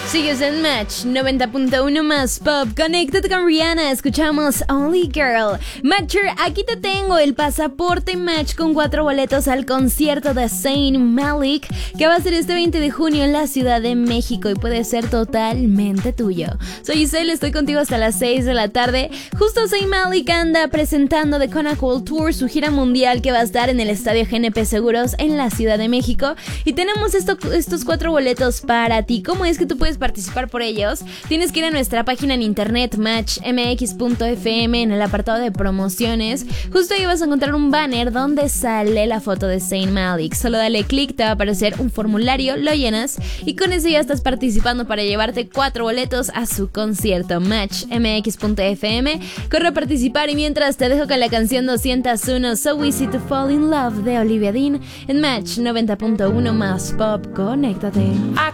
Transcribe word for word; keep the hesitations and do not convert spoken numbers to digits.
Sigues en Match noventa punto uno más Pop. Conéctate con Rihanna. Escuchamos Only Girl. Matcher, aquí te tengo el pasaporte Match con cuatro boletos al concierto de Zayn Malik, que va a ser este veinte de junio en la Ciudad de México y puede ser totalmente tuyo. Soy Giselle, estoy contigo hasta las seis de la tarde. Justo Zayn Malik anda presentando The Conacool Tour, su gira mundial que va a estar en el Estadio G N P Seguros en la Ciudad de México. Y tenemos esto, estos cuatro boletos para ti. ¿Cómo es que tú puedes participar por ellos? Tienes que ir a nuestra página en internet match m x punto f m en el apartado de promociones. Justo ahí vas a encontrar un banner donde sale la foto de Zayn Malik. Solo dale clic, te va a aparecer un formulario, lo llenas y con eso ya estás participando para llevarte cuatro boletos a su concierto. match m x punto f m. Corre a participar y mientras te dejo con la canción doscientos uno So Easy to Fall in Love de Olivia Dean en Match noventa punto uno más Pop. Conéctate.